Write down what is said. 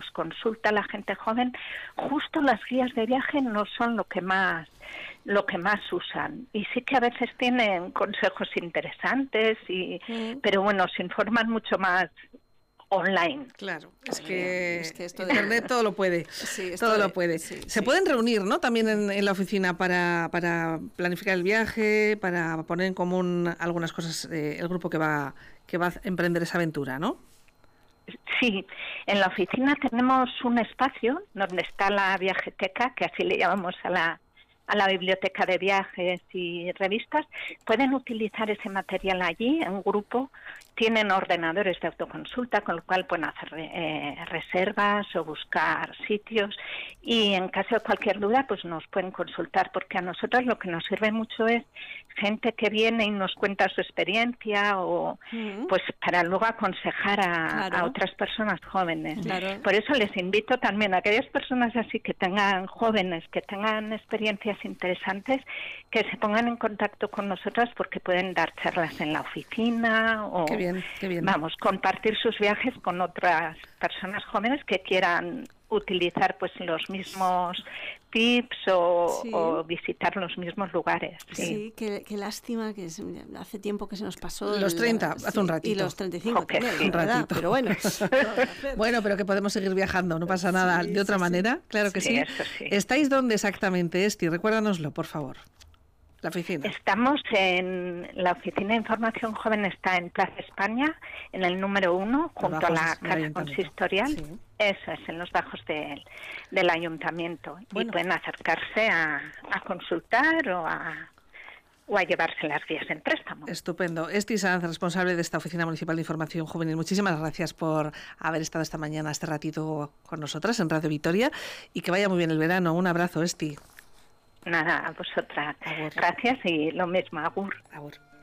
consulta la gente joven, justo las guías de viaje no son lo que más usan, y sí que a veces tienen consejos interesantes, pero bueno, se informan mucho más online. Claro, es que esto de Internet todo lo puede. Sí, todo lo puede. Se pueden reunir, ¿no? También en la oficina para planificar el viaje, para poner en común algunas cosas, el grupo que va a emprender esa aventura, ¿no? Sí, en la oficina tenemos un espacio donde está la viajeteca, que así le llamamos a la biblioteca de viajes y revistas. Pueden utilizar ese material allí en grupo. Tienen ordenadores de autoconsulta, con lo cual pueden hacer reservas o buscar sitios, y en caso de cualquier duda pues nos pueden consultar, porque a nosotros lo que nos sirve mucho es gente que viene y nos cuenta su experiencia, o pues para luego aconsejar a otras personas jóvenes. Claro. Por eso les invito también a aquellas personas así que tengan jóvenes, que tengan experiencias interesantes, que se pongan en contacto con nosotras, porque pueden dar charlas en la oficina o qué bien. Vamos, compartir sus viajes con otras personas jóvenes que quieran utilizar pues los mismos tips o visitar los mismos lugares. Sí, qué lástima que hace tiempo que se nos pasó. Los 30, hace un ratito. Y los 35 también, un ratito. Pero bueno. Bueno, pero que podemos seguir viajando, no pasa nada. De otra manera, claro que sí. ¿Estáis dónde exactamente, Esti? Recuérdanoslo, por favor. La oficina. Estamos en la oficina de información joven, está en Plaza España, en el número 1, junto a la casa consistorial. Sí. Eso es, en los bajos del ayuntamiento. Bueno. Y pueden acercarse a consultar o a llevarse las guías en préstamo. Estupendo. Esti Sanz, responsable de esta Oficina Municipal de Información Juvenil, muchísimas gracias por haber estado esta mañana, este ratito con nosotras en Radio Vitoria, y que vaya muy bien el verano. Un abrazo, Esti. Nada, a vosotras. Agur. Gracias y lo mismo, agur. Agur.